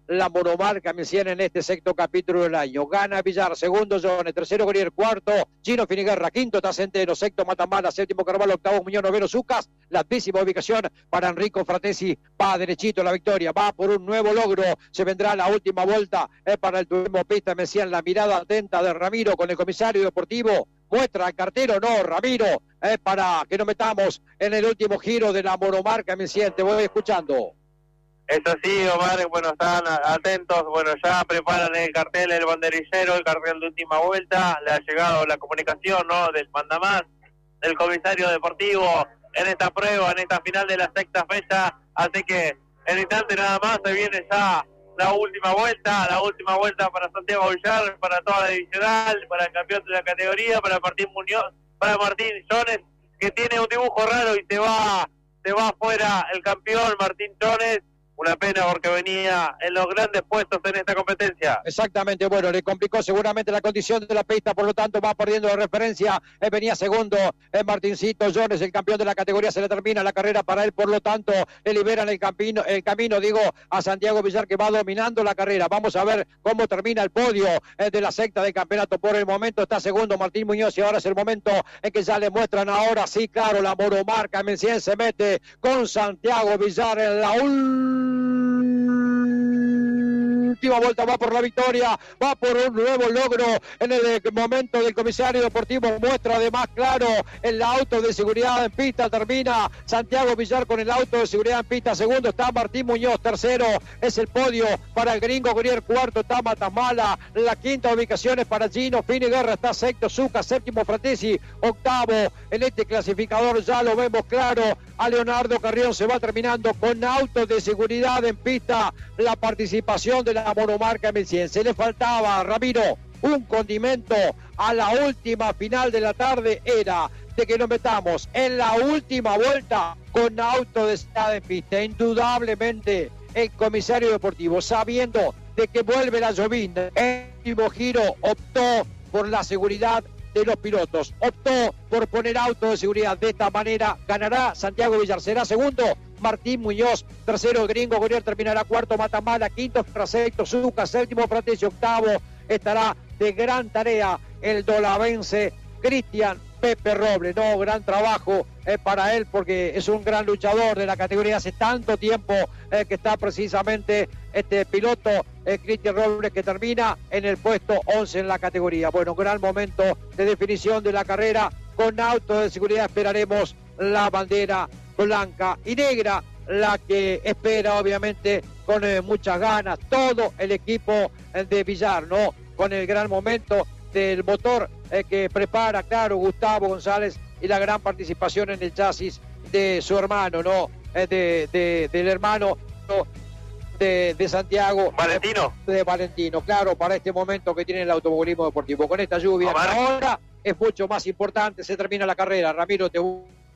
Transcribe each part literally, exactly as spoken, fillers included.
la monomarca Messier en este sexto capítulo del año. Gana Villar, segundo Jones, tercero Gorier, cuarto Gino Finiguerra, quinto Trascendero, sexto Matamala, séptimo Carvalho, octavo Muñoz, noveno Zucas. La décima ubicación para Enrico Fratesi. Va derechito la victoria, va por un nuevo logro. Se vendrá la última vuelta eh, para el turismo pista Messier. La mirada atenta de Ramiro con el comisario deportivo. Muestra el cartero, no, Ramiro, eh, para que nos metamos en el último giro de la monomarca Messier. Te voy escuchando. Es así, Omar, bueno, están atentos, bueno, ya preparan el cartel, el banderillero, el cartel de última vuelta, le ha llegado la comunicación, ¿no?, del mandamás, del comisario deportivo, en esta prueba, en esta final de la sexta fecha, así que en instante nada más se viene ya la última vuelta, la última vuelta para Santiago Villar, para toda la divisional, para el campeón de la categoría, para Martín Muñoz, para Martín Jones, que tiene un dibujo raro y se va, se va afuera el campeón Martín Jones. Una pena porque venía en los grandes puestos en esta competencia. Exactamente, bueno, le complicó seguramente la condición de la pista, por lo tanto va perdiendo la referencia. Eh, venía segundo eh, Martincito Jones, el campeón de la categoría, se le termina la carrera para él, por lo tanto le liberan el camino, el camino, digo, a Santiago Villar, que va dominando la carrera. Vamos a ver cómo termina el podio eh, de la sexta del campeonato. Por el momento está segundo Martín Muñoz y ahora es el momento en que ya le muestran ahora, sí, claro, la monomarca Messier se mete con Santiago Villar en la última última vuelta, va por la victoria, va por un nuevo logro en el momento del comisario deportivo. Muestra además, claro, el auto de seguridad en pista. Termina Santiago Villar con el auto de seguridad en pista. Segundo está Martín Muñoz, tercero es el podio para el gringo Gorier, cuarto está Matamala, la quinta ubicación es para Gino Finiguerra, está sexto Zucca, séptimo Fratesi, octavo en este clasificador, ya lo vemos claro, a Leonardo Carrión. Se va terminando con autos de seguridad en pista la participación de la monomarca Messier. Se le faltaba, Ramiro, un condimento a la última final de la tarde, era de que nos metamos en la última vuelta con auto de seguridad en pista. Indudablemente el comisario deportivo, sabiendo de que vuelve la llovizna, el último giro optó por la seguridad de los pilotos, optó por poner auto de seguridad. De esta manera ganará Santiago Villar, será segundo Martín Muñoz, tercero Gringo Gorier, terminará cuarto Matamala, quinto sexto Zucca, séptimo Fratesi, octavo estará de gran tarea el dolavense Cristian Pepe Robles. No, gran trabajo eh, para él, porque es un gran luchador de la categoría. Hace tanto tiempo eh, que está precisamente este piloto eh, Cristian Robles, que termina en el puesto once en la categoría. Bueno, gran momento de definición de la carrera. Con auto de seguridad esperaremos la bandera blanca y negra, la que espera obviamente con eh, muchas ganas todo el equipo eh, de Villar, ¿no? Con el gran momento del motor eh, que prepara, claro, Gustavo González, y la gran participación en el chasis de su hermano, ¿no? Eh, de, de, del hermano, ¿no?, de, de Santiago. Valentino. De, de Valentino, claro, para este momento que tiene el automovilismo deportivo. Con esta lluvia, Omar, ahora es mucho más importante, se termina la carrera. Ramiro, te...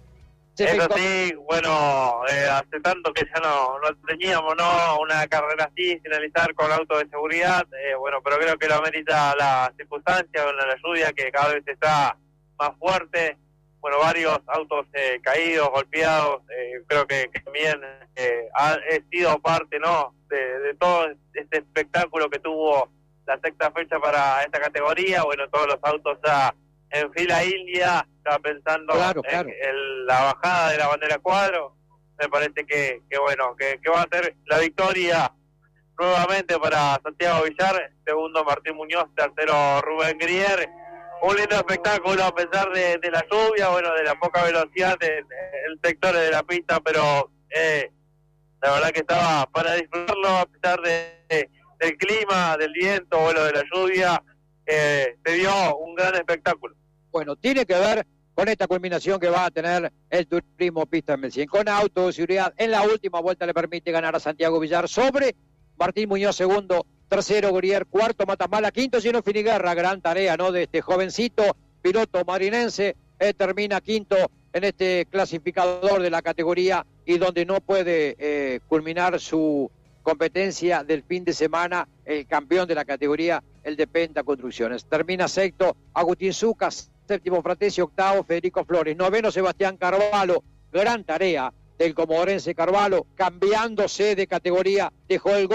Eso sí, bueno, eh, hace tanto que ya no, no teníamos, ¿no?, una carrera así, finalizar con auto de seguridad, eh, bueno, pero creo que lo amerita la circunstancia, con la lluvia que cada vez está más fuerte, bueno, varios autos eh, caídos, golpeados, eh, creo que, que también eh, ha sido parte, ¿no?, de, de todo este espectáculo que tuvo la sexta fecha para esta categoría. Bueno, todos los autos ya en fila india, estaba pensando claro, en, claro. en la bajada de la bandera cuadro. Me parece que, que bueno, que, que va a ser la victoria nuevamente para Santiago Villar, segundo Martín Muñoz, tercero Rubén Grier. Un lindo espectáculo a pesar de, de la lluvia, bueno, de la poca velocidad en el sector de la pista, pero eh, la verdad que estaba para disfrutarlo a pesar de, de, del clima, del viento, bueno, de la lluvia. Eh, se dio un gran espectáculo. Bueno, tiene que ver con esta culminación que va a tener el turismo pista en Messier. Con auto de seguridad en la última vuelta le permite ganar a Santiago Villar sobre Martín Muñoz, segundo, tercero Gorier, cuarto Matamala, quinto Gino Finiguerra. Gran tarea, ¿no?, de este jovencito piloto marinense. Eh, termina quinto en este clasificador de la categoría y donde no puede eh, culminar su competencia del fin de semana el campeón de la categoría, el de Penta Construcciones. Termina sexto Agustín Zucca, séptimo Fratesi, octavo Federico Flores, noveno Sebastián Carvalho. Gran tarea del comodorense Carvalho, cambiándose de categoría, dejó el gol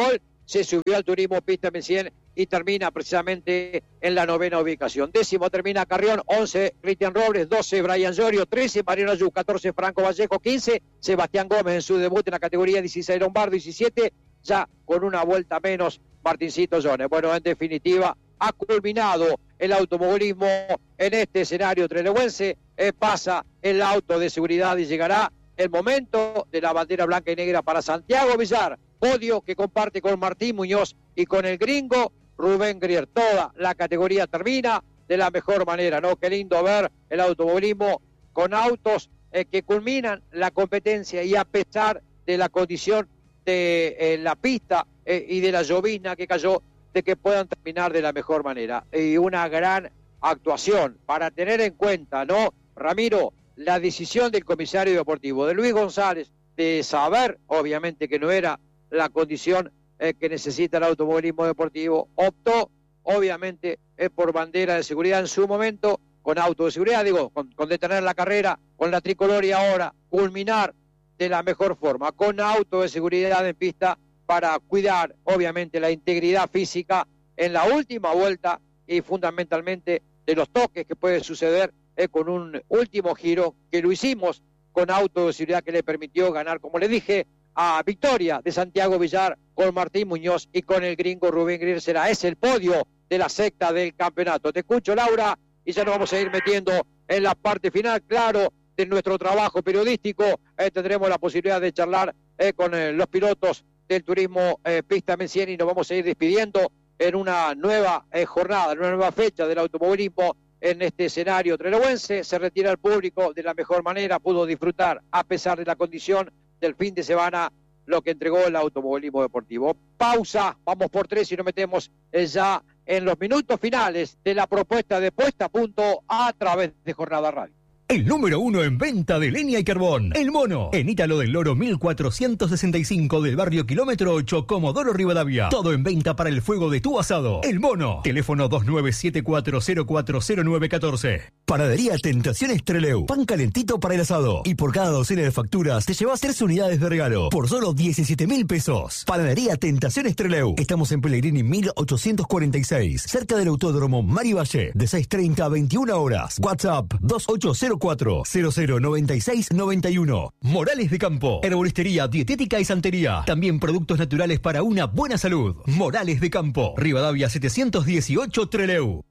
se subió al turismo Pista M cien y termina precisamente en la novena ubicación. Décimo termina Carrión, once Cristian Robles, doce Brian Llorio, trece Mariano Ayú, catorce Franco Vallejo, quince Sebastián Gómez en su debut en la categoría, dieciséis Lombardo, diecisiete ya con una vuelta menos Martincito Jones. Bueno, en definitiva, ha culminado el automovilismo en este escenario trelewense, eh, pasa el auto de seguridad y llegará el momento de la bandera blanca y negra para Santiago Villar, podio que comparte con Martín Muñoz y con el gringo Rubén Grier. Toda la categoría termina de la mejor manera, ¿no? Qué lindo ver el automovilismo con autos eh, que culminan la competencia y a pesar de la condición de eh, la pista eh, y de la llovizna que cayó, de que puedan terminar de la mejor manera. Y una gran actuación para tener en cuenta, ¿no, Ramiro? La decisión del comisario deportivo, de Luis González, de saber, obviamente, que no era la condición eh, que necesita el automovilismo deportivo, optó, obviamente, eh, por bandera de seguridad en su momento, con auto de seguridad, digo, con, con detener la carrera, con la tricolor y ahora culminar de la mejor forma, con auto de seguridad en pista para cuidar, obviamente, la integridad física en la última vuelta y fundamentalmente de los toques que puede suceder eh, con un último giro que lo hicimos con auto de seguridad que le permitió ganar, como le dije, a victoria de Santiago Villar con Martín Muñoz y con el gringo Rubén Grier. Será ese el podio de la sexta del campeonato. Te escucho, Laura, y ya nos vamos a ir metiendo en la parte final, claro, de nuestro trabajo periodístico. Eh, tendremos la posibilidad de charlar eh, con eh, los pilotos del turismo eh, Pista M cien y nos vamos a ir despidiendo en una nueva eh, jornada, en una nueva fecha del automovilismo en este escenario trelewense. Se retira el público de la mejor manera, pudo disfrutar a pesar de la condición del fin de semana lo que entregó el automovilismo deportivo. Pausa, vamos por tres y nos metemos eh, ya en los minutos finales de la propuesta de puesta a punto a través de Jornada Radio. El número uno en venta de leña y carbón, El Mono, en Ítalo del Loro mil cuatrocientos sesenta y cinco del barrio Kilómetro ocho, Comodoro Rivadavia. Todo en venta para el fuego de tu asado. El Mono, teléfono dos nueve siete cuatro cero cuatro cero nueve uno cuatro. Panadería Tentaciones Treleu, pan calentito para el asado. Y por cada docena de facturas te llevas tres unidades de regalo por solo diecisiete mil pesos. Panadería Tentaciones Treleu. Estamos en Pellegrini mil ochocientos cuarenta y seis, cerca del Autódromo Mari Valle, de seis treinta a veintiuna horas. WhatsApp dos ocho cero cuatro cero cero nueve seis nueve uno. Morales de Campo, herboristería, dietética y santería. También productos naturales para una buena salud. Morales de Campo, Rivadavia setecientos dieciocho, Trelew.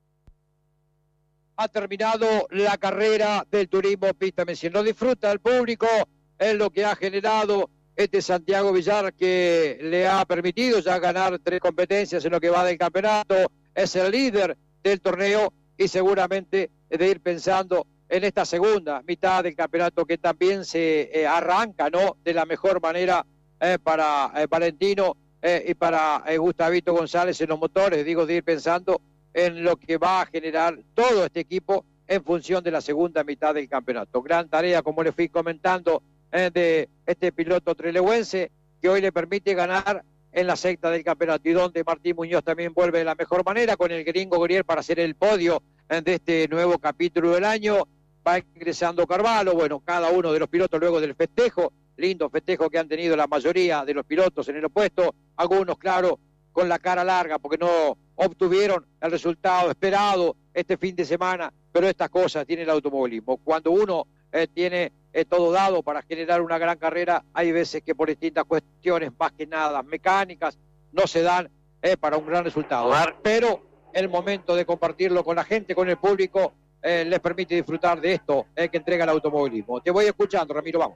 Ha terminado la carrera del turismo Pista M cien. Lo disfruta el público, es lo que ha generado este Santiago Villar, que le ha permitido ya ganar tres competencias en lo que va del campeonato. Es el líder del torneo y seguramente de ir pensando en esta segunda mitad del campeonato que también se eh, arranca, ¿no?, de la mejor manera eh, para eh, Valentino eh, y para eh, Gustavito González en los motores. Digo, de ir pensando en lo que va a generar todo este equipo en función de la segunda mitad del campeonato. Gran tarea, como le fui comentando, eh, de este piloto trelewense que hoy le permite ganar en la sexta del campeonato y donde Martín Muñoz también vuelve de la mejor manera con el gringo Grier para hacer el podio eh, de este nuevo capítulo del año. Va ingresando Carvalho, bueno, cada uno de los pilotos luego del festejo, lindo festejo que han tenido la mayoría de los pilotos en el opuesto, algunos, claro, con la cara larga porque no obtuvieron el resultado esperado este fin de semana, pero estas cosas tiene el automovilismo. Cuando uno eh, tiene eh, todo dado para generar una gran carrera, hay veces que por distintas cuestiones, más que nada mecánicas, no se dan eh, para un gran resultado. Pero el momento de compartirlo con la gente, con el público, Eh, les permite disfrutar de esto eh, que entrega el automovilismo. Te voy escuchando, Ramiro, vamos.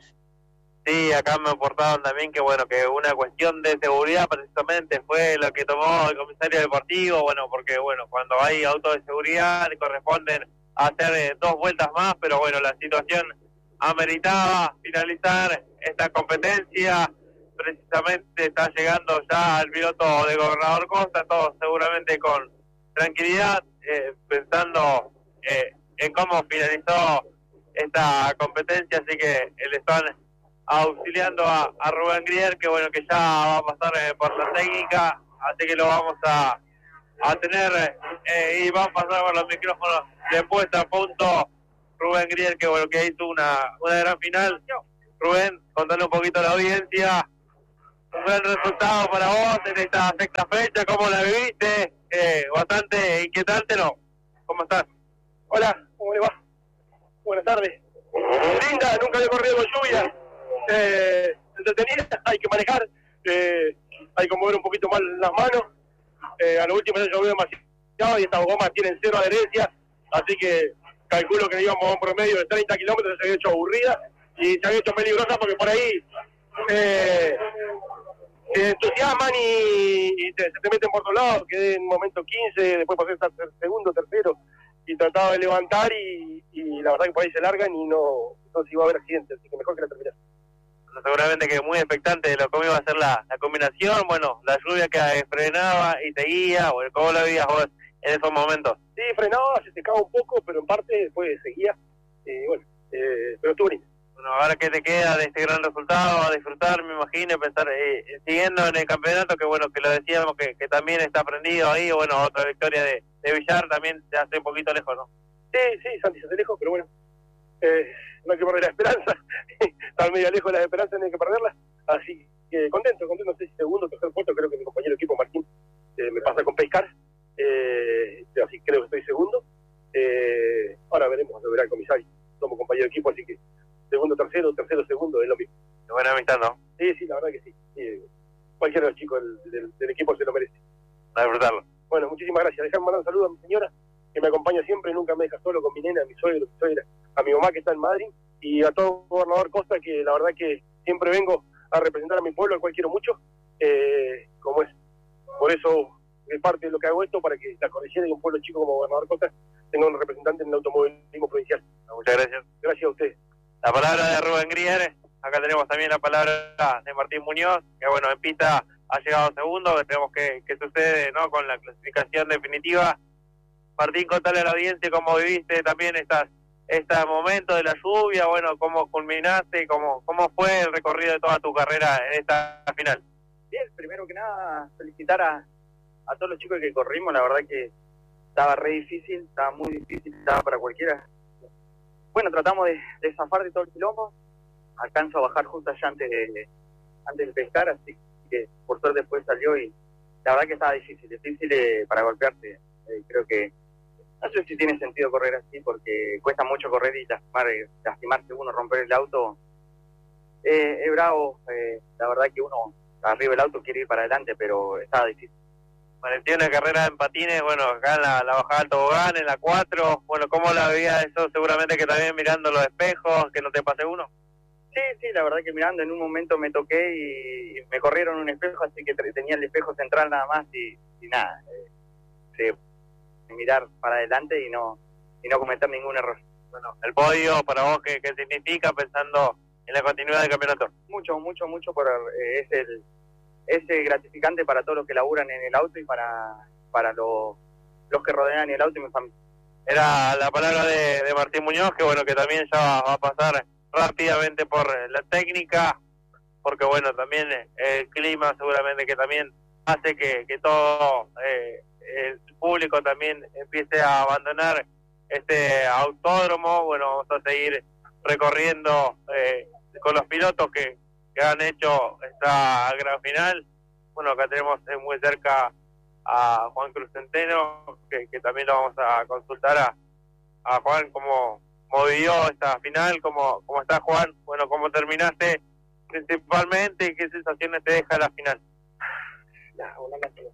Sí, acá me aportaron también que bueno, que una cuestión de seguridad precisamente fue lo que tomó el comisario deportivo, bueno, porque bueno, cuando hay autos de seguridad corresponden a hacer eh, dos vueltas más, pero bueno, la situación ameritaba finalizar esta competencia. Precisamente está llegando ya el piloto de Gobernador Costa, todos seguramente con tranquilidad, eh, pensando Eh, en cómo finalizó esta competencia, así que le están auxiliando a, a Rubén Grier, que bueno, que ya va a pasar eh, por la técnica, así que lo vamos a, a tener eh, y va a pasar por los micrófonos de puesta a punto Rubén Grier, que bueno, que hizo una, una gran final. Rubén, contale un poquito a la audiencia un gran resultado para vos en esta sexta fecha. ¿Cómo la viviste? Eh, bastante inquietante, ¿no? ¿Cómo estás? Hola, ¿cómo le va? Buenas tardes. Linda, nunca había corrido con lluvia. Eh, entretenida, hay que manejar, eh, hay que mover un poquito más las manos. Eh, a lo último ya llovió demasiado y estas gomas tienen cero adherencia, así que calculo que íbamos a un promedio de treinta kilómetros, se había hecho aburrida y se había hecho peligrosa porque por ahí eh, se entusiasman y, y te, se te meten por todos lados. Quedé en momento quince, después pasé a ser segundo, tercero y trataba de levantar y, y la verdad que por ahí se largan y no, no se iba a haber accidentes, así que mejor que la terminara. Seguramente que muy expectante de lo cómo iba a ser la, la combinación, bueno, la lluvia que frenaba y seguía, bueno, ¿cómo la veías vos en esos momentos? Sí, frenaba, se secaba un poco, pero en parte después seguía, eh, bueno, eh, pero estuvo lindo. Bueno, ahora que te queda de este gran resultado, a disfrutar, me imagino, pensar, eh, siguiendo en el campeonato, que bueno, que lo decíamos, que, que también está prendido ahí, bueno, otra victoria de, de Villar, también se hace un poquito lejos, ¿no? Sí, sí, Santi se hace lejos, pero bueno, eh, no hay que perder la esperanza, estar medio lejos de las esperanzas, no hay que perderlas, así que contento, contento, no sé si segundo o tercer puesto, creo que mi compañero de equipo Martín eh, me pasa con Pescar, eh, así creo que estoy segundo, eh, ahora veremos, lo verá el comisario, somos compañero de equipo, así que segundo, tercero, tercero, segundo, es lo mismo. Qué buena amistad, ¿no? Sí, sí, la verdad que sí, sí cualquiera de los chicos del, del, del equipo se lo merece. A disfrutarlo. Bueno, muchísimas gracias, déjame mandar un saludo a mi señora, que me acompaña siempre, nunca me deja solo, con mi nena, a mi suegro, mi suegra, a mi mamá que está en Madrid, y a todo gobernador Costa, que la verdad que siempre vengo a representar a mi pueblo, al cual quiero mucho, eh, como es. Por eso es parte de lo que hago esto, para que la cordillera y un pueblo chico como gobernador Costa tenga un representante en el automovilismo provincial. Muchas gracias. Gracias a ustedes. La palabra de Rubén Grier, acá tenemos también la palabra de Martín Muñoz, que bueno, en pista ha llegado segundo, veremos qué, qué sucede, ¿no?, con la clasificación definitiva. Martín, contale a la audiencia cómo viviste también estas este momento de la lluvia, bueno, cómo culminaste, cómo, cómo fue el recorrido de toda tu carrera en esta final. Bien, primero que nada, felicitar a, a todos los chicos que corrimos, la verdad que estaba re difícil, estaba muy difícil, estaba para cualquiera. Bueno, tratamos de, de zafar de todo el quilombo, alcanzo a bajar justo allá antes de, antes de pescar, así que por suerte después salió y la verdad que estaba difícil, difícil eh, para golpearse, eh, creo que no sé si tiene sentido correr así porque cuesta mucho correr y lastimar, lastimarse uno, romper el auto. Eh, es bravo, eh, la verdad que uno arriba del auto quiere ir para adelante, pero estaba difícil. Parecía una carrera en patines, bueno, acá en la, la bajada del tobogán, en la cuatro, bueno, ¿cómo la veías eso? Seguramente que también mirando los espejos, que no te pase uno. Sí, sí, la verdad que mirando en un momento me toqué y, y me corrieron un espejo, así que tenía el espejo central nada más y, y nada, eh, sí, mirar para adelante y no y no cometer ningún error. Bueno, el podio para vos, ¿qué, qué significa pensando en la continuidad del campeonato? Mucho, mucho, mucho, por, eh, es el es el gratificante para todos los que laburan en el auto y para para los, los que rodean el auto y mi familia. Era la palabra de, de Martín Muñoz, que bueno, que también ya va, va a pasar rápidamente por la técnica, porque bueno, también el clima seguramente que también hace que, que todo eh, el público también empiece a abandonar este autódromo. Bueno, vamos a seguir recorriendo eh, con los pilotos que, que han hecho esta gran final. Bueno, acá tenemos eh, muy cerca a Juan Cruz Centeno, que, que también lo vamos a consultar a, a Juan, cómo, cómo vivió esta final, cómo, cómo está Juan, bueno, cómo terminaste principalmente y qué sensaciones te deja la final. Ya, una lástima.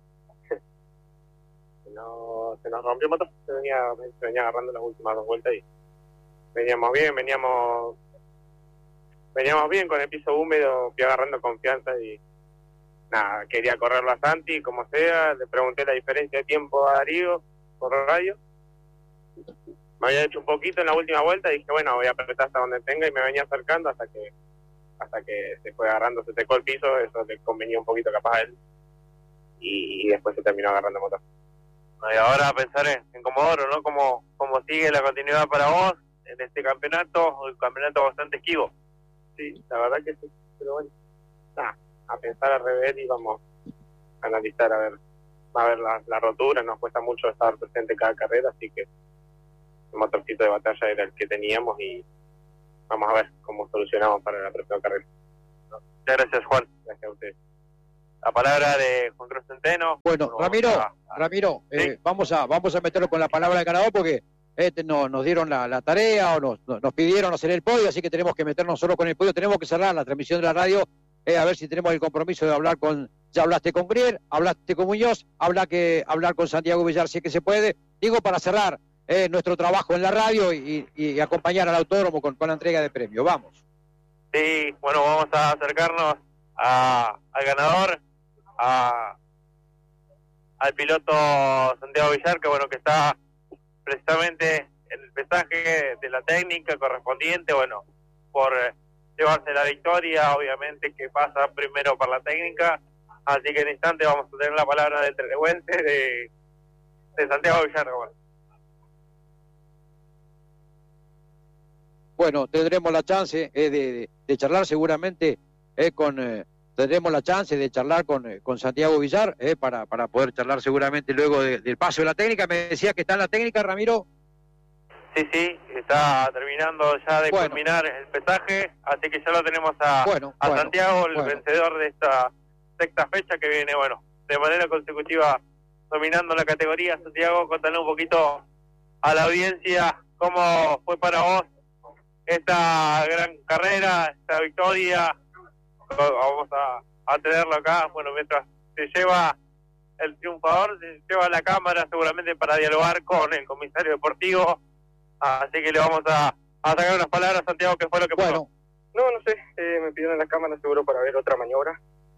No, se nos rompió el motor, se venía, se venía agarrando las últimas dos vueltas y veníamos bien, veníamos veníamos bien con el piso húmedo, fui agarrando confianza y nada, quería correrlo a Santi como sea, le pregunté la diferencia de tiempo a Darío por radio, me había hecho un poquito en la última vuelta y dije bueno, voy a apretar hasta donde tenga y me venía acercando hasta que hasta que se fue agarrando, se secó el piso, eso le convenía un poquito capaz a él y, y después se terminó agarrando el motor. Y ahora a pensar en, en Comodoro, ¿no? ¿Cómo, cómo sigue la continuidad para vos en este campeonato? Un campeonato bastante esquivo. Sí, la verdad que sí, pero bueno, nada, a pensar al revés y vamos a analizar a ver, a ver la, la rotura, nos cuesta mucho estar presente cada carrera, así que el motorcito de batalla era el que teníamos y vamos a ver cómo solucionamos para la próxima carrera. Muchas gracias, Juan. Gracias a ustedes. la palabra de Juan Cruz Centeno. Bueno, Bueno, Ramiro, a- a- Ramiro, Sí. eh, vamos a vamos a meterlo con la palabra del ganador porque este, no, nos dieron la, la tarea o nos, nos pidieron hacer el podio, así que tenemos que meternos solo con el podio. Tenemos que cerrar la transmisión de la radio, eh, a ver si tenemos el compromiso de hablar con... Ya hablaste con Grier, hablaste con Muñoz, habla que hablar con Santiago Villar si es que se puede. Digo, para cerrar eh, nuestro trabajo en la radio y, y, y acompañar al autódromo con, con la entrega de premio. Vamos. Sí, bueno, vamos a acercarnos a, al ganador, a, al piloto Santiago Villar, que bueno, que está precisamente en el pesaje de la técnica correspondiente, bueno, por eh, llevarse la victoria, obviamente que pasa primero por la técnica, así que en instante vamos a tener la palabra del telehuense de, de Santiago Villar. Bueno. Bueno, tendremos la chance eh, de, de, de charlar seguramente eh, con... Eh, tendremos la chance de charlar con, eh, con Santiago Villar eh, para, para poder charlar seguramente luego de, del paso de la técnica. Me decías que está en la técnica, Ramiro. Sí, sí, está terminando ya de Bueno. culminar el pesaje, así que ya lo tenemos a, Bueno, a bueno, Santiago, el bueno. vencedor de esta sexta fecha que viene, bueno, de manera consecutiva dominando la categoría. Santiago, contale un poquito a la audiencia cómo fue para vos esta gran carrera, esta victoria. Vamos a, a tenerlo acá, bueno, mientras se lleva el triunfador, se lleva la cámara seguramente para dialogar con el comisario deportivo, así que le vamos a, a sacar unas palabras, Santiago, ¿qué fue lo que pasó? Bueno, No, no sé, eh, me pidieron la cámara seguro para ver otra maniobra.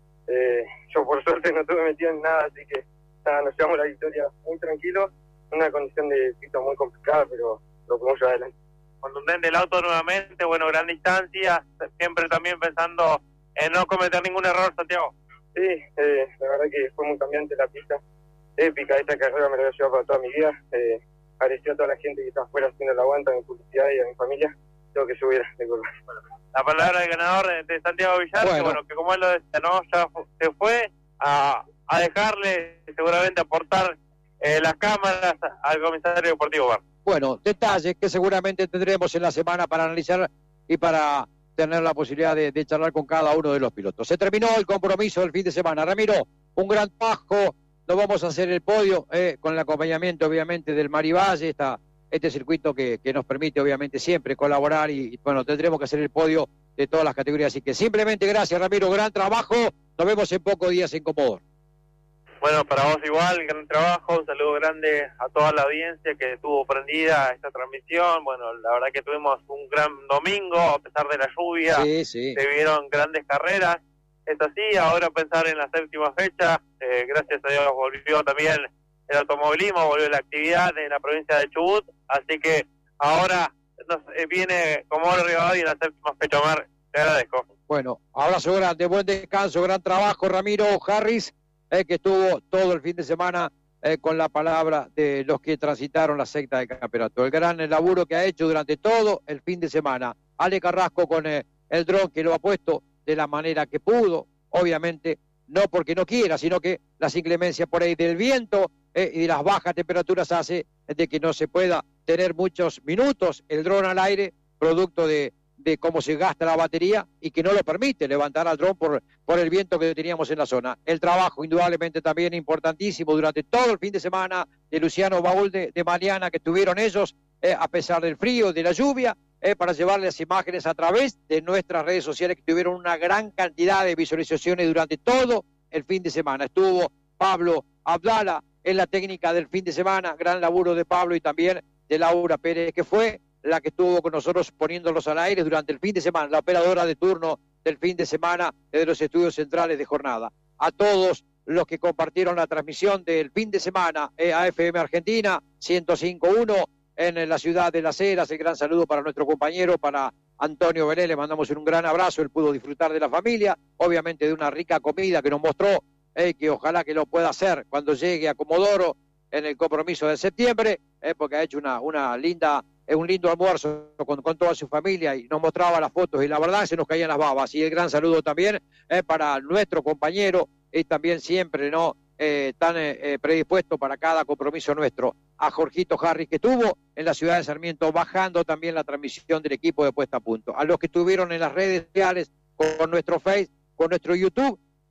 Eh, yo por suerte no estuve metido en nada, así que nada, nos llevamos la victoria muy tranquilo, una condición de pista muy complicada, pero lo podemos llevar adelante. Contundente el auto nuevamente, bueno, gran distancia, siempre también pensando en no cometer ningún error, Santiago. Sí, eh, la verdad que fue muy cambiante la pista, épica, esta carrera me la voy a llevar para toda mi vida. Eh, agradeció a toda la gente que está afuera haciendo el aguanta, a mi publicidad y a mi familia, tengo que subir de curva. La palabra del ganador de, de Santiago Villar, Bueno. que bueno, que como él lo decía, ¿no? Ya fu- se fue a, a dejarle, seguramente aportar eh, las cámaras al comisario deportivo Bar. bueno, detalles que seguramente tendremos en la semana para analizar y para tener la posibilidad de, de charlar con cada uno de los pilotos. Se terminó el compromiso del fin de semana. Ramiro, un gran trabajo. Nos vamos a hacer el podio eh, con el acompañamiento, obviamente, del Marivalle, esta, este circuito que, que nos permite, obviamente, siempre colaborar y, y, bueno, tendremos que hacer el podio de todas las categorías. Así que simplemente gracias, Ramiro, gran trabajo. Nos vemos en pocos días en Comodoro. Bueno, para vos igual, gran trabajo, un saludo grande a toda la audiencia que estuvo prendida esta transmisión. Bueno, la verdad que tuvimos un gran domingo, a pesar de la lluvia, Sí, sí. se vieron grandes carreras. Es así, ahora pensar en la séptima fecha, eh, gracias a Dios volvió también el automovilismo, volvió la actividad en la provincia de Chubut, así que ahora nos, eh, viene Comodoro Rivadavia en la séptima fecha. Omar, te agradezco. Bueno, abrazo grande, buen descanso, gran trabajo, Ramiro Harris, eh, que estuvo todo el fin de semana eh, con la palabra de los que transitaron la secta de campeonato. El gran laburo que ha hecho durante todo el fin de semana. Ale Carrasco con eh, el dron que lo ha puesto de la manera que pudo, obviamente, no porque no quiera, sino que las inclemencias por ahí del viento eh, y de las bajas temperaturas hace de que no se pueda tener muchos minutos el dron al aire, producto de de cómo se gasta la batería y que no lo permite levantar al dron por, por el viento que teníamos en la zona. El trabajo indudablemente también importantísimo durante todo el fin de semana de Luciano Baúl de, de Mariana que tuvieron ellos, eh, a pesar del frío, de la lluvia, eh, para llevarles las imágenes a través de nuestras redes sociales que tuvieron una gran cantidad de visualizaciones durante todo el fin de semana. Estuvo Pablo Abdala en la técnica del fin de semana, gran laburo de Pablo y también de Laura Pérez, que fue la que estuvo con nosotros poniéndolos al aire durante el fin de semana, la operadora de turno del fin de semana de los estudios centrales de jornada. A todos los que compartieron la transmisión del fin de semana, eh, A F M Argentina, ciento cinco punto uno, en la ciudad de Las Heras, el gran saludo para nuestro compañero, para Antonio Belén, le mandamos un gran abrazo, él pudo disfrutar de la familia, obviamente de una rica comida que nos mostró, eh, que ojalá que lo pueda hacer cuando llegue a Comodoro en el compromiso de septiembre, eh, porque ha hecho una, una linda... Es un lindo almuerzo con, con toda su familia y nos mostraba las fotos y la verdad se nos caían las babas. Y el gran saludo también eh, para nuestro compañero y también siempre no eh, tan eh, predispuesto para cada compromiso nuestro, a Jorgito Harris, que estuvo en la ciudad de Sarmiento bajando también la transmisión del equipo de Puesta a Punto. A los que estuvieron en las redes sociales con nuestro Face, con nuestro YouTube,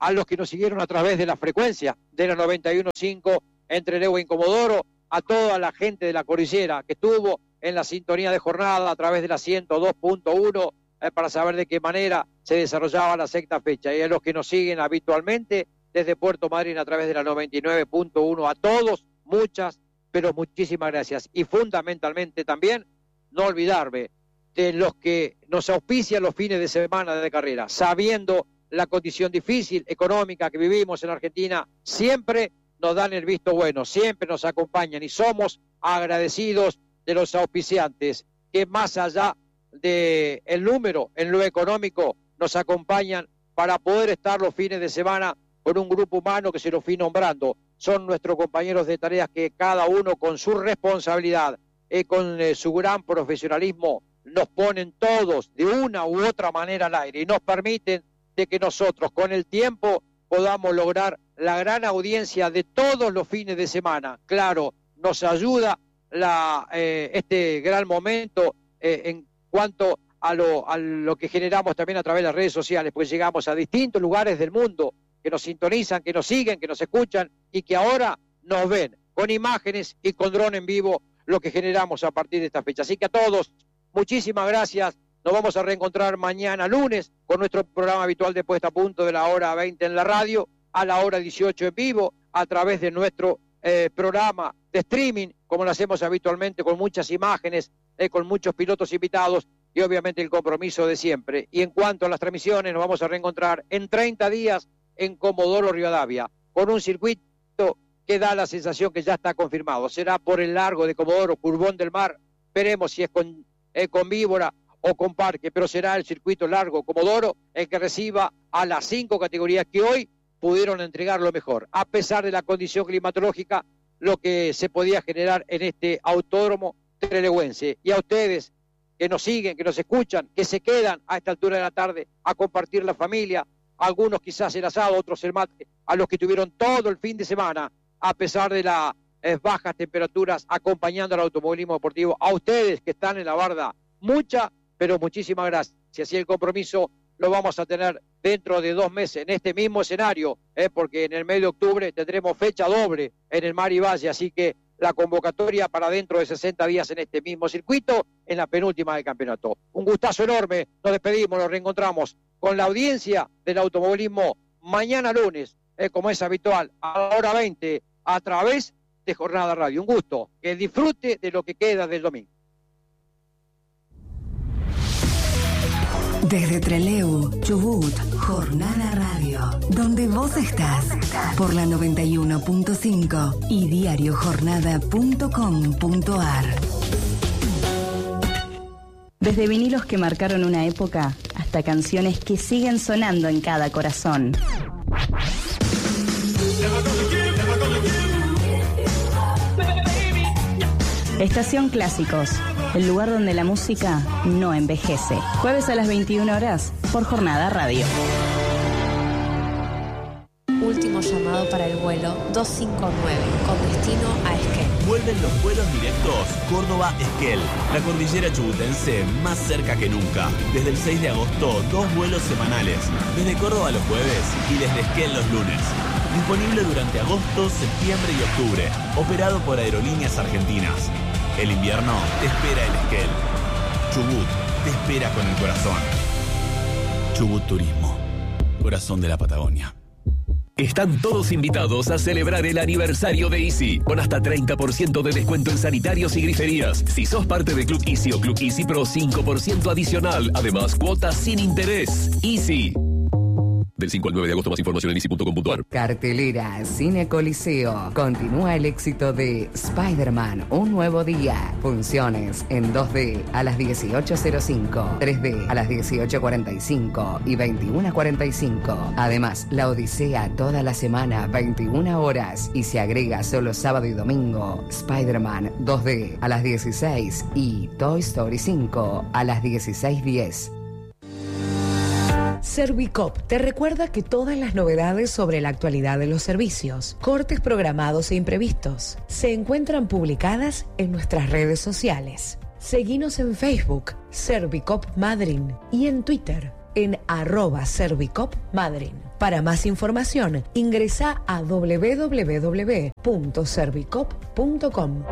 a los que nos siguieron a través de la frecuencia de la noventa y uno punto cinco entre Neuquén y Comodoro, a toda la gente de la cordillera que estuvo en la sintonía de jornada a través de la ciento dos punto uno eh, para saber de qué manera se desarrollaba la sexta fecha, y a los que nos siguen habitualmente desde Puerto Madryn a través de la noventa y nueve punto uno. A todos, muchas, pero muchísimas gracias. Y fundamentalmente también, no olvidarme de los que nos auspician los fines de semana de carrera, sabiendo la condición difícil económica que vivimos en Argentina, siempre nos dan el visto bueno, siempre nos acompañan y somos agradecidos de los auspiciantes que más allá del número en lo económico nos acompañan para poder estar los fines de semana con un grupo humano que se lo fui nombrando. Son nuestros compañeros de tareas que cada uno con su responsabilidad y con eh, su gran profesionalismo nos ponen todos de una u otra manera al aire y nos permiten de que nosotros con el tiempo podamos lograr la gran audiencia de todos los fines de semana. Claro, nos ayuda la, eh, este gran momento eh, en cuanto a lo, a lo que generamos también a través de las redes sociales, pues llegamos a distintos lugares del mundo que nos sintonizan, que nos siguen, que nos escuchan y que ahora nos ven con imágenes y con dron en vivo lo que generamos a partir de esta fecha. Así que a todos, muchísimas gracias. Nos vamos a reencontrar mañana lunes con nuestro programa habitual de Puesta a Punto de la hora veinte en la radio, a la hora dieciocho en vivo, a través de nuestro eh, programa de streaming, como lo hacemos habitualmente, con muchas imágenes, eh, con muchos pilotos invitados y obviamente el compromiso de siempre. Y en cuanto a las transmisiones, nos vamos a reencontrar en treinta días en Comodoro Rivadavia, con un circuito que da la sensación que ya está confirmado. Será por el largo de Comodoro, Curbón del Mar, veremos si es con, eh, con Víbora o con Parque, pero será el circuito largo Comodoro el que reciba a las cinco categorías que hoy pudieron entregar lo mejor, a pesar de la condición climatológica, lo que se podía generar en este autódromo trelewense. Y a ustedes que nos siguen, que nos escuchan, que se quedan a esta altura de la tarde a compartir la familia, algunos quizás el asado, otros el mate, a los que tuvieron todo el fin de semana, a pesar de las eh, bajas temperaturas, acompañando al automovilismo deportivo, a ustedes que están en la barda, mucha, pero muchísimas gracias. Y el compromiso lo vamos a tener dentro de dos meses, en este mismo escenario, eh, porque en el mes de octubre tendremos fecha doble en el Mar y Valle, así que la convocatoria para dentro de sesenta días en este mismo circuito, en la penúltima del campeonato. Un gustazo enorme, nos despedimos, nos reencontramos con la audiencia del automovilismo mañana lunes, eh, como es habitual, a la hora veinte, a través de Jornada Radio. Un gusto, que disfrute de lo que queda del domingo. Desde Trelew, Chubut, Jornada Radio, donde vos estás, por la noventa y uno punto cinco y diario jornada punto com punto ar. Desde vinilos que marcaron una época hasta canciones que siguen sonando en cada corazón. Estación Clásicos, el lugar donde la música no envejece. Jueves a las veintiuna horas por Jornada Radio. Último llamado para el vuelo dos cinco nueve con destino a Esquel. Vuelven los vuelos directos Córdoba-Esquel, la cordillera chubutense más cerca que nunca. Desde el seis de agosto, dos vuelos semanales, desde Córdoba los jueves y desde Esquel los lunes. Disponible durante agosto, septiembre y octubre, operado por Aerolíneas Argentinas. El invierno te espera en Esquel. Chubut te espera con el corazón. Chubut Turismo, corazón de la Patagonia. Están todos invitados a celebrar el aniversario de Easy, con hasta treinta por ciento de descuento en sanitarios y griferías. Si sos parte de Club Easy o Club Easy Pro, cinco por ciento adicional. Además, cuotas sin interés. Easy. Del cinco al nueve de agosto, más información en easy punto com punto ar. Cartelera Cine Coliseo. Continúa el éxito de Spider-Man, un nuevo día. Funciones en dos D a las dieciocho cero cinco, tres D a las dieciocho cuarenta y cinco y veintiuno cuarenta y cinco. Además, La Odisea toda la semana, veintiuna horas. Y se agrega solo sábado y domingo, Spider-Man dos D a las dieciséis y Toy Story cinco a las dieciséis diez. Servicop te recuerda que todas las novedades sobre la actualidad de los servicios, cortes programados e imprevistos, se encuentran publicadas en nuestras redes sociales. Seguinos en Facebook, Servicop Madryn, y en Twitter, en arroba Servicop Madryn. Para más información, ingresa a doble u doble u doble u punto servicop punto com.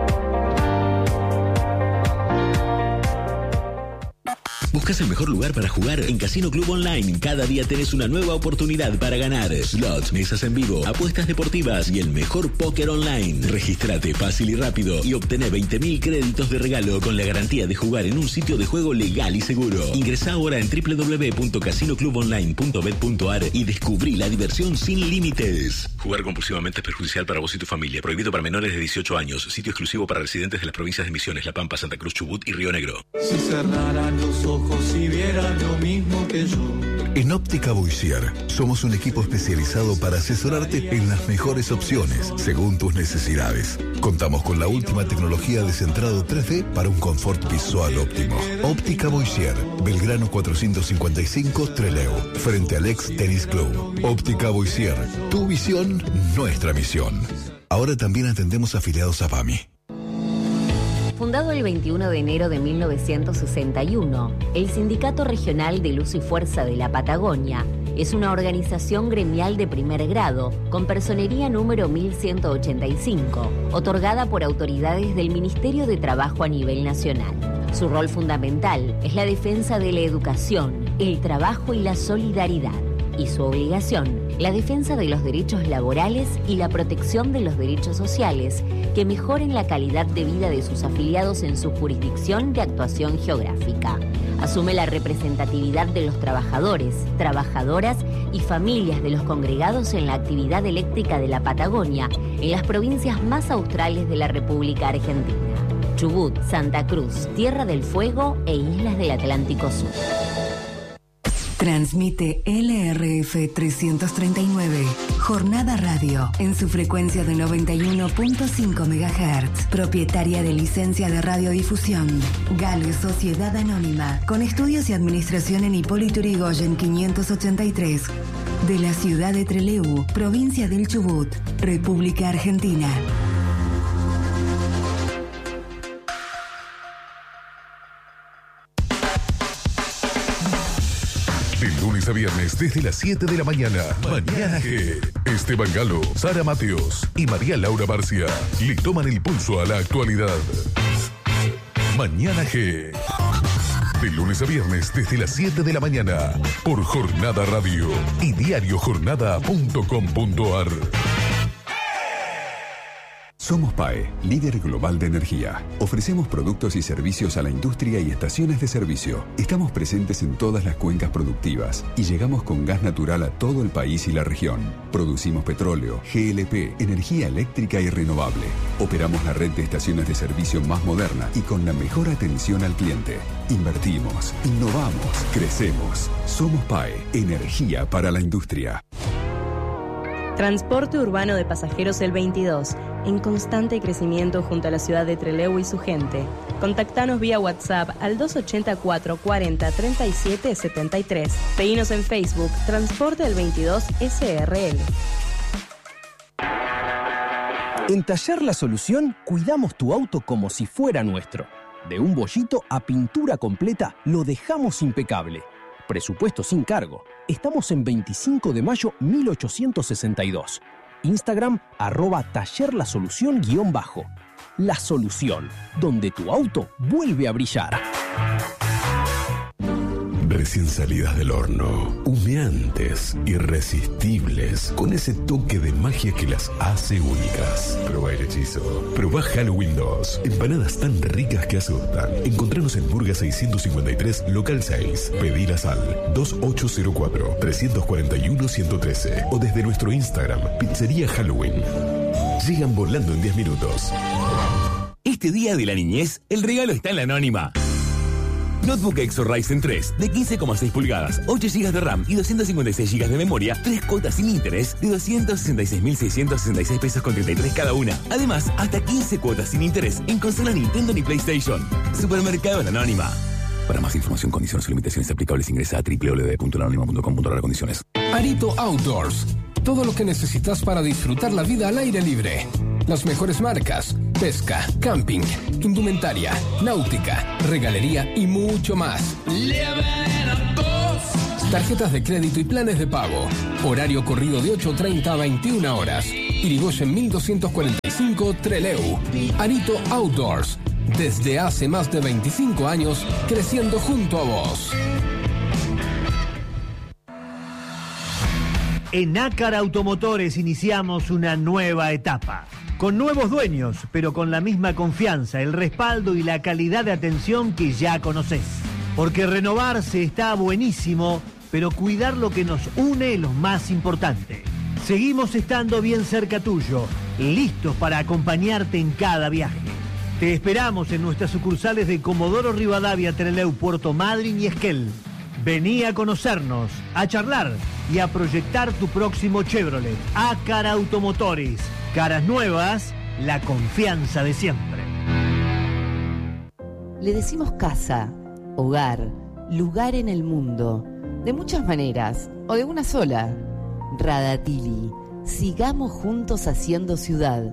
¿Buscas el mejor lugar para jugar? En Casino Club Online cada día tenés una nueva oportunidad para ganar. Slots, mesas en vivo, apuestas deportivas y el mejor póker online. Regístrate fácil y rápido y obtené veinte mil créditos de regalo con la garantía de jugar en un sitio de juego legal y seguro. Ingresá ahora en doble u doble u doble u punto casino club online punto bet punto a r y descubrí la diversión sin límites. Jugar compulsivamente es perjudicial para vos y tu familia. Prohibido para menores de dieciocho años. Sitio exclusivo para residentes de las provincias de Misiones, La Pampa, Santa Cruz, Chubut y Río Negro. Si cerraran los ojos si vieran lo mismo que yo. En Óptica Boisier somos un equipo especializado para asesorarte en las mejores opciones según tus necesidades. Contamos con la última tecnología de centrado tres D para un confort visual óptimo. Óptica Boisier, Belgrano cuatrocientos cincuenta y cinco, Trelew, frente al ex Tennis Club. Óptica Boisier, tu visión, nuestra misión. Ahora también atendemos afiliados a P A M I. Fundado el veintiuno de enero de mil novecientos sesenta y uno, el Sindicato Regional de Luz y Fuerza de la Patagonia es una organización gremial de primer grado con personería número mil ciento ochenta y cinco, otorgada por autoridades del Ministerio de Trabajo a nivel nacional. Su rol fundamental es la defensa de la educación, el trabajo y la solidaridad. Y su obligación, la defensa de los derechos laborales y la protección de los derechos sociales que mejoren la calidad de vida de sus afiliados en su jurisdicción de actuación geográfica. Asume la representatividad de los trabajadores, trabajadoras y familias de los congregados en la actividad eléctrica de la Patagonia en las provincias más australes de la República Argentina: Chubut, Santa Cruz, Tierra del Fuego e Islas del Atlántico Sur. Transmite L R F trescientos treinta y nueve, Jornada Radio, en su frecuencia de noventa y uno punto cinco megahertz, propietaria de licencia de radiodifusión. Gale Sociedad Anónima, con estudios y administración en Hipólito Yrigoyen quinientos ochenta y tres, de la ciudad de Trelew, provincia del Chubut, República Argentina. De lunes a viernes desde las siete de la mañana. Mañana G. Esteban Galo, Sara Mateos y María Laura Barcia le toman el pulso a la actualidad. Mañana G. De lunes a viernes desde las siete de la mañana por Jornada Radio y diario jornada punto com punto a r. Somos P A E, líder global de energía. Ofrecemos productos y servicios a la industria y estaciones de servicio. Estamos presentes en todas las cuencas productivas y llegamos con gas natural a todo el país y la región. Producimos petróleo, G L P, energía eléctrica y renovable. Operamos la red de estaciones de servicio más moderna y con la mejor atención al cliente. Invertimos, innovamos, crecemos. Somos P A E, energía para la industria. Transporte urbano de pasajeros El veintidós, en constante crecimiento junto a la ciudad de Trelew y su gente. Contactanos vía WhatsApp al dos ochenta y cuatro cuarenta treinta y siete setenta y tres. Seguinos en Facebook, Transporte El veintidós S R L. En Taller La Solución cuidamos tu auto como si fuera nuestro. De un bollito a pintura completa lo dejamos impecable. Presupuesto sin cargo. Estamos en veinticinco de mayo mil ochocientos sesenta y dos. Instagram arroba taller la solución guión bajo. La Solución, donde tu auto vuelve a brillar. Recién salidas del horno, humeantes, irresistibles, con ese toque de magia que las hace únicas. Probá el hechizo. Probá Halloween dos. Empanadas tan ricas que asustan. Encontranos en Burga seiscientos cincuenta y tres, local seis. Pedilas al dos ocho cero cuatro, tres cuatro uno, uno uno tres o desde nuestro Instagram, Pizzería Halloween. Llegan volando en diez minutos. Este día de la niñez, el regalo está en la Anónima. Notebook Exo Ryzen tres de quince coma seis pulgadas, ocho gigas de RAM y doscientos cincuenta y seis gigas de memoria, tres cuotas sin interés de doscientos sesenta y seis mil seiscientos sesenta y seis pesos con treinta y tres cada una. Además, hasta quince cuotas sin interés en consola Nintendo ni PlayStation. Supermercado La Anónima. Para más información, condiciones y limitaciones aplicables, ingresa a doble u doble u doble u punto la anónima punto com punto a r condiciones. Arito Outdoors. Todo lo que necesitas para disfrutar la vida al aire libre. Las mejores marcas, pesca, camping, indumentaria, náutica, regalería y mucho más. Tarjetas de crédito y planes de pago. Horario corrido de ocho treinta a veintiuna horas. Irigoyen mil doscientos cuarenta y cinco, Trelew. Arito Outdoors. Desde hace más de veinticinco años, creciendo junto a vos. En Nácar Automotores iniciamos una nueva etapa. Con nuevos dueños, pero con la misma confianza, el respaldo y la calidad de atención que ya conocés. Porque renovarse está buenísimo, pero cuidar lo que nos une es lo más importante. Seguimos estando bien cerca tuyo, listos para acompañarte en cada viaje. Te esperamos en nuestras sucursales de Comodoro Rivadavia, Trelew, Puerto Madryn y Esquel. Vení a conocernos, a charlar y a proyectar tu próximo Chevrolet. Nácar Automotores. Caras nuevas, la confianza de siempre. Le decimos casa, hogar, lugar en el mundo. De muchas maneras, o de una sola. Radatili. Sigamos juntos haciendo ciudad.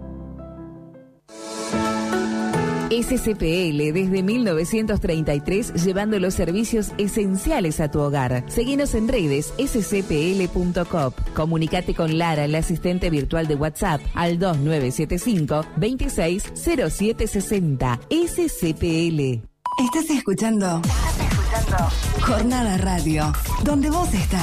S C P L desde mil novecientos treinta y tres, llevando los servicios esenciales a tu hogar. Seguinos en redes s c p l punto com. Comunicate con Lara, la asistente virtual de WhatsApp, al dos nueve siete cinco, veintiséis cero siete sesenta. S C P L. Estás escuchando. Estás escuchando. Jornada Radio, donde vos estás.